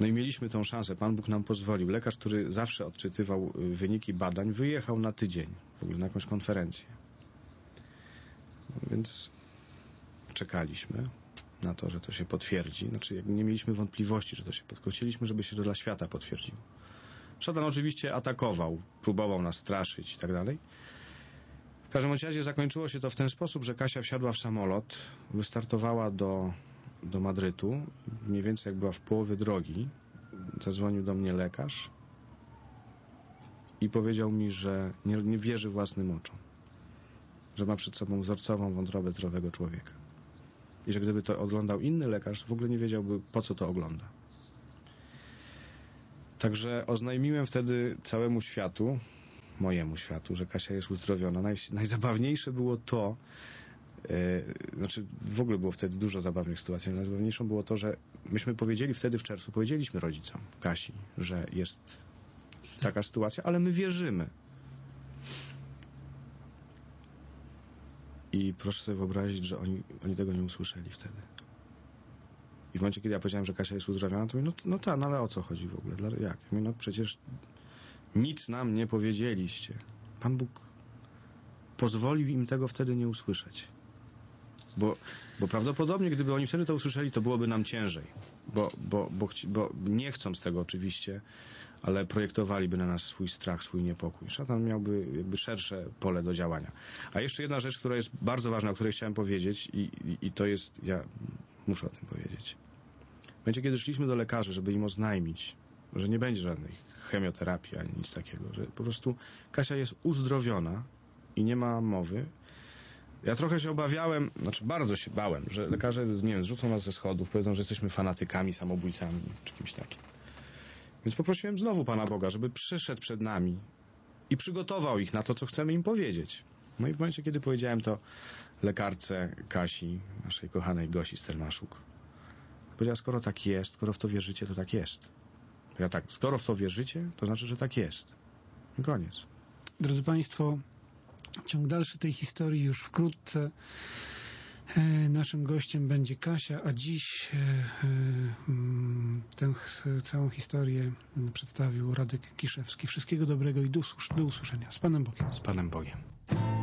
No i mieliśmy tą szansę, Pan Bóg nam pozwolił. Lekarz, który zawsze odczytywał wyniki badań, wyjechał na tydzień, w ogóle na jakąś konferencję. Więc czekaliśmy na to, że to się potwierdzi. Znaczy, nie mieliśmy wątpliwości, że to się potwierdzi. Chcieliśmy, żeby się to dla świata potwierdziło. Szatan oczywiście atakował, próbował nas straszyć i tak dalej. W każdym razie zakończyło się to w ten sposób, że Kasia wsiadła w samolot, wystartowała do Madrytu. Mniej więcej jak była w połowie drogi, zadzwonił do mnie lekarz i powiedział mi, że nie wierzy własnym oczom. Że ma przed sobą wzorcową wątrobę zdrowego człowieka. I że gdyby to oglądał inny lekarz, w ogóle nie wiedziałby, po co to ogląda. Także oznajmiłem wtedy całemu światu, mojemu światu, że Kasia jest uzdrowiona. Najzabawniejsze było to, znaczy w ogóle było wtedy dużo zabawnych sytuacji, najzabawniejszą było to, że myśmy powiedzieli wtedy w czerwcu, powiedzieliśmy rodzicom Kasi, że jest taka sytuacja, ale my wierzymy. I proszę sobie wyobrazić, że oni tego nie usłyszeli wtedy. I w momencie, kiedy ja powiedziałem, że Kasia jest uzdrowiona, to mówię, no ale o co chodzi w ogóle? Jak? Ja mówię, no przecież nic nam nie powiedzieliście. Pan Bóg pozwolił im tego wtedy nie usłyszeć. Bo prawdopodobnie, gdyby oni wtedy to usłyszeli, to byłoby nam ciężej. Bo nie chcąc tego oczywiście, ale projektowaliby na nas swój strach, swój niepokój. Szatan miałby jakby szersze pole do działania. A jeszcze jedna rzecz, która jest bardzo ważna, o której chciałem powiedzieć i to jest, ja muszę o tym powiedzieć. W momencie, kiedy szliśmy do lekarzy, żeby im oznajmić, że nie będzie żadnej chemioterapii ani nic takiego, że po prostu Kasia jest uzdrowiona i nie ma mowy. Ja trochę się obawiałem, znaczy bardzo się bałem, że lekarze, nie wiem, zrzucą nas ze schodów, powiedzą, że jesteśmy fanatykami, samobójcami, czy kimś takim. Więc poprosiłem znowu Pana Boga, żeby przyszedł przed nami i przygotował ich na to, co chcemy im powiedzieć. No i w momencie, kiedy powiedziałem to lekarce Kasi, naszej kochanej Gosi Stelmaszuk, powiedziała, skoro tak jest, skoro w to wierzycie, to tak jest. Ja tak, skoro w to wierzycie, to znaczy, że tak jest. I koniec. Drodzy Państwo, ciąg dalszy tej historii już wkrótce. Naszym gościem będzie Kasia, a dziś tę całą historię przedstawił Radek Kiszewski. Wszystkiego dobrego i do usłyszenia. Z Panem Bogiem. Z Panem Bogiem.